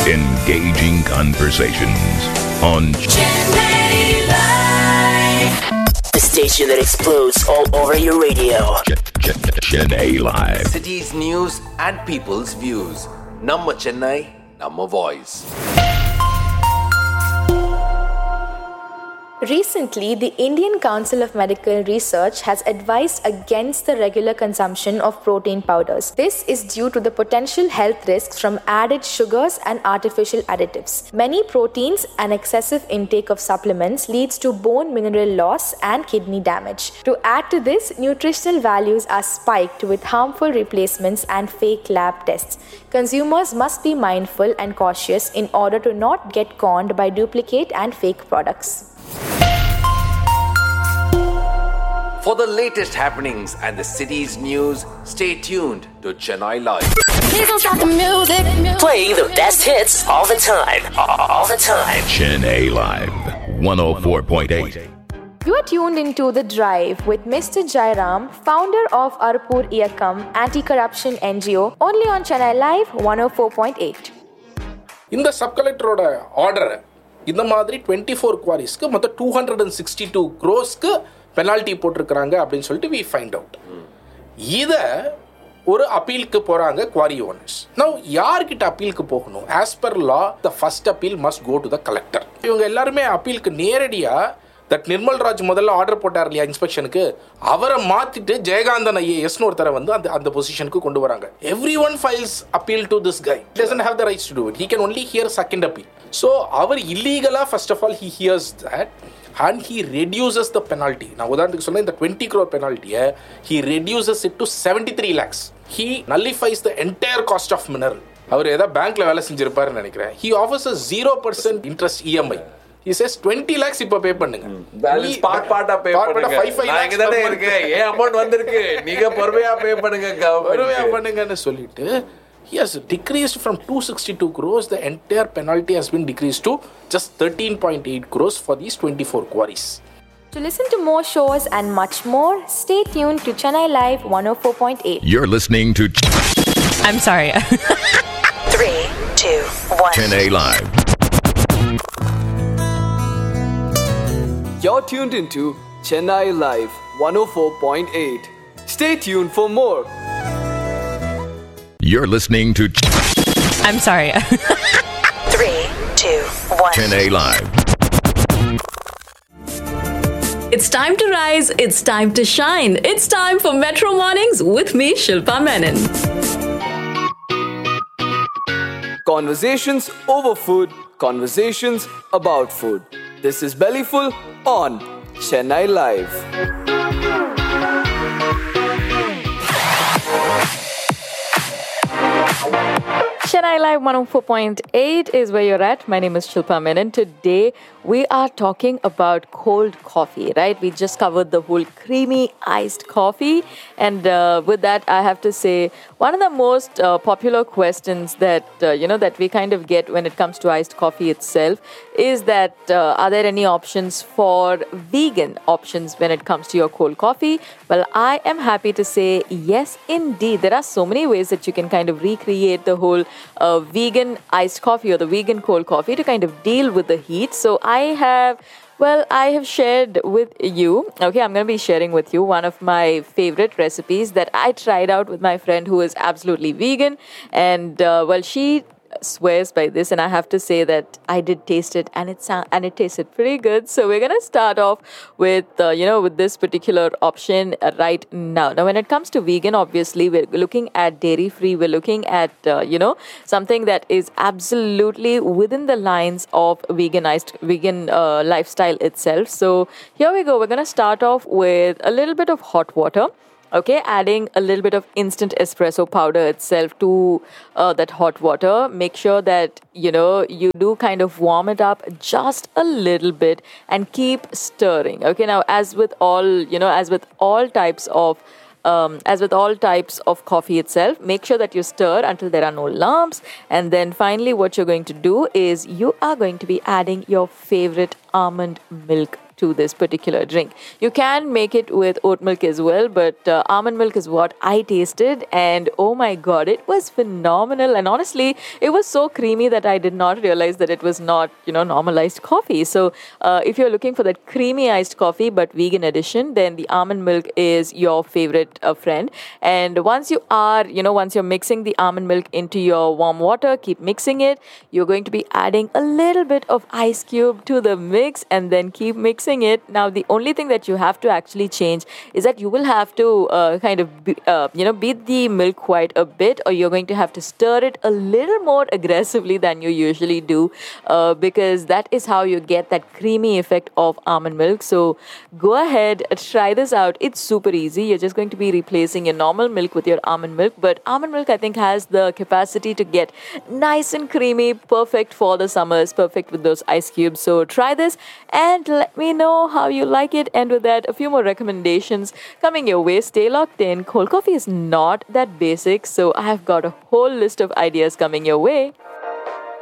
Engaging conversations on Chennai Live. The station that explodes all over your radio. Chennai Live. City's news and people's views. Namma Chennai, Namma Voice. Recently, the Indian Council of Medical Research has advised against the regular consumption of protein powders. This is due to the potential health risks from added sugars and artificial additives. Many proteins and excessive intake of supplements leads to bone mineral loss and kidney damage. To add to this, nutritional values are spiked with harmful replacements and fake lab tests. Consumers must be mindful and cautious in order to not get conned by duplicate and fake products. For the latest happenings and the city's news, stay tuned to Chennai Live. Please don't stop the music. Playing the best hits all the time. All the time. Chennai Live 104.8. You are tuned into The Drive with Mr. Jairam, founder of Arpur Iyakam Anti-Corruption NGO, only on Chennai Live 104.8. இந்த சப்-கலெக்டரோட ஆர்டரை இந்த மாதிரி 24 குவாரிஸ்க்கு மொத்தம் 262 crores penalty போட்டிருக்கிறாங்க அப்படின்னு சொல்லிட்டு we find out. இதை ஒரு அப்பீலுக்கு போகிறாங்க குவாரி ஓனர்ஸ். நவ் யார்கிட்ட அப்பீலுக்கு போகணும்? As per law the first appeal must go to the collector. இவங்க எல்லாருமே அப்பீலுக்கு நேரடியாக தட் நிர்மல் ராஜ் முதல்ல ஆர்டர் போட்டார் இல்லையா இன்ஸ்பெக்ஷனுக்கு, அவரை மாற்றிட்டு ஜெயகாந்தன் ஐஏஎஸ்னு ஒருத்தரை வந்து அந்த பொசிஷனுக்கு கொண்டு வராங்க. Every one files appeal to this guy. Doesn't have the rights to do it. He can only here second appeal. So அவர் இல்லீகலாக first of all he hears that and he reduces the penalty. நான் உதாரணத்துக்கு சொன்ன இந்த 20 crore penalty he reduces it to 73 lakhs. He nullifies the entire cost of mineral. அவர் ஏதாவது பேங்க்ல வேலை செஞ்சிருப்பாருன்னு நினைக்கிறேன். He offers a 0% interest EMI. He says 20 lakhs இப்ப பே பண்ணுங்க. பேலன்ஸ் பார்ட்டா பே பண்ணுங்க. நான் இங்க தானே இருக்கேன். ஏன் அமௌண்ட் வந்திருக்கு? நீங்க பொறுமையா பே பண்ணுங்க. பொறுமையா பண்ணுங்கன்னு சொல்லிட்டு he has decreased from 262 crores. The entire penalty has been decreased to just 13.8 crores for these 24 quarries. To listen to more shows and much more, stay tuned to Chennai Live 104.8. You're listening to I'm sorry. 3, 2, 1. Chennai Live. You're tuned into Chennai Live 104.8. Stay tuned for more. You're listening to I'm sorry. 3, 2, 1. Chennai Live. It's time to rise. It's time to shine. It's time for Metro Mornings with me, Shilpa Menon. Conversations over food, conversations about food. This is Bellyful on Chennai Live. Chennai Live 104.8 is where you're at. My name is Shilpa Menon. Today we are talking about cold coffee, right? We just covered the whole creamy iced coffee. And with that, I have to say, one of the most popular questions that, that we kind of get when it comes to iced coffee itself is that, are there any options for vegan options when it comes to your cold coffee? Well, I am happy to say, yes, indeed. There are so many ways that you can kind of recreate the whole vegan iced coffee or the vegan cold coffee to kind of deal with the heat. So I have shared with you, okay, I'm going to be sharing with you one of my favorite recipes that I tried out with my friend who is absolutely vegan. And, she swears by this, and I have to say that I did taste it, and it tasted pretty good. So we're gonna start off with with this particular option right now. Now, when it comes to vegan, obviously we're looking at dairy free. We're looking at something that is absolutely within the lines of vegan lifestyle itself. So here we go. We're gonna start off with a little bit of hot water. Okay, adding a little bit of instant espresso powder itself to that hot water. Make sure that, you do kind of warm it up just a little bit and keep stirring. Okay, now as with all types of coffee itself, make sure that you stir until there are no lumps. And then finally, what you're going to do is you are going to be adding your favorite almond milk to this particular drink. You can make it with oat milk as well, but almond milk is what I tasted, and oh my god, it was phenomenal. And honestly, it was so creamy that I did not realize that it was not, normalized coffee. So if you're looking for that creamy iced coffee but vegan edition, then the almond milk is your favorite friend. And once you're mixing the almond milk into your warm water, keep mixing it. You're going to be adding a little bit of ice cube to the mix, and then keep mixing it. Now, the only thing that you have to actually change is that you will have to beat the milk quite a bit, or you're going to have to stir it a little more aggressively than you usually do, because that is how you get that creamy effect of almond milk. So go ahead, try this out. It's super easy. You're just going to be replacing your normal milk with your almond milk, but almond milk, I think, has the capacity to get nice and creamy, perfect for the summers, perfect with those ice cubes. So try this and let me know how you like it. And with that, a few more recommendations coming your way. Stay locked in. Cold coffee is not that basic, so I have got a whole list of ideas coming your way.